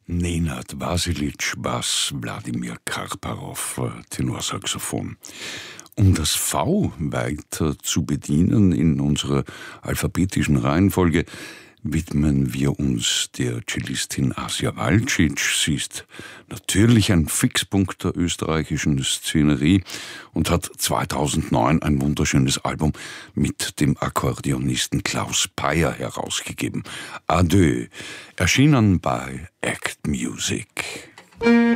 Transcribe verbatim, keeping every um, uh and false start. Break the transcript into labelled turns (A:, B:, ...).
A: Nenad Vasilitsch, Bass, Wladimir Karparov, Tenorsaxophon. Um das V weiter zu bedienen in unserer alphabetischen Reihenfolge, widmen wir uns der Cellistin Asia Valcic. Sie ist natürlich ein Fixpunkt der österreichischen Szenerie und hat zweitausendneun ein wunderschönes Album mit dem Akkordeonisten Klaus Peyer herausgegeben. Adieu, erschienen bei Act Music.